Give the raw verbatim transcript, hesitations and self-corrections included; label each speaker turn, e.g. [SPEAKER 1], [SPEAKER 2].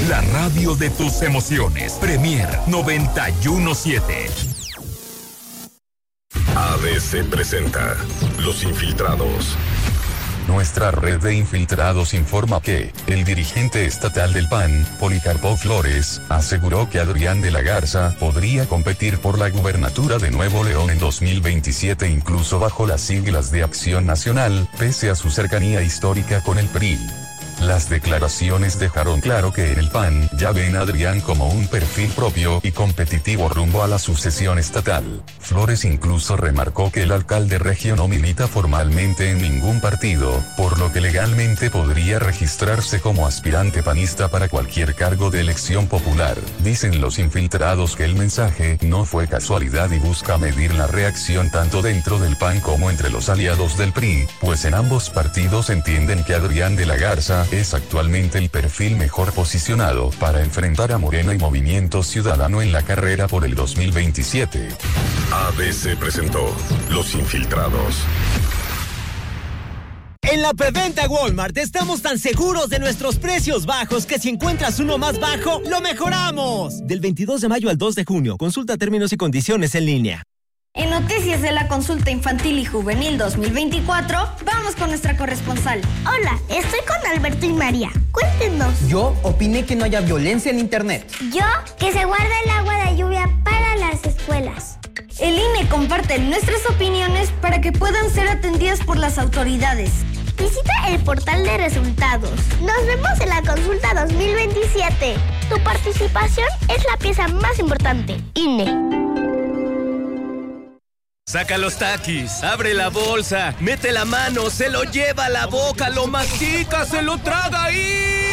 [SPEAKER 1] La radio de tus emociones. Premier noventa y uno siete.
[SPEAKER 2] A D C presenta Los Infiltrados.
[SPEAKER 3] Nuestra red de infiltrados informa que el dirigente estatal del P A N, Policarpo Flores, aseguró que Adrián de la Garza podría competir por la gubernatura de Nuevo León en dos mil veintisiete incluso bajo las siglas de Acción Nacional, pese a su cercanía histórica con el P R I. Las declaraciones dejaron claro que en el P A N ya ven a Adrián como un perfil propio y competitivo rumbo a la sucesión estatal. Flores incluso remarcó que el alcalde regio no milita formalmente en ningún partido, por lo que legalmente podría registrarse como aspirante panista para cualquier cargo de elección popular. Dicen los infiltrados que el mensaje no fue casualidad y busca medir la reacción tanto dentro del P A N como entre los aliados del P R I, pues en ambos partidos entienden que Adrián de la Garza es actualmente el perfil mejor posicionado para enfrentar a Morena y Movimiento Ciudadano en la carrera por el dos mil veintisiete.
[SPEAKER 2] A D C presentó Los Infiltrados.
[SPEAKER 4] En la preventa Walmart estamos tan seguros de nuestros precios bajos que si encuentras uno más bajo, ¡lo mejoramos! Del veintidós de mayo al dos de junio. Consulta términos y condiciones en línea.
[SPEAKER 5] En Noticias de la Consulta Infantil y Juvenil dos mil veinticuatro, vamos con nuestra corresponsal.
[SPEAKER 6] Hola, estoy con Alberto y María. Cuéntenos.
[SPEAKER 7] Yo opiné que no haya violencia en internet.
[SPEAKER 6] Yo, que se guarda el agua de lluvia para las escuelas.
[SPEAKER 5] El I N E comparte nuestras opiniones para que puedan ser atendidas por las autoridades.
[SPEAKER 6] Visita el portal de resultados. Nos vemos en la consulta dos mil veintisiete. Tu participación es la pieza más importante. I N E.
[SPEAKER 8] Saca los taquis, abre la bolsa, mete la mano, se lo lleva a la boca, lo mastica, se lo traga y...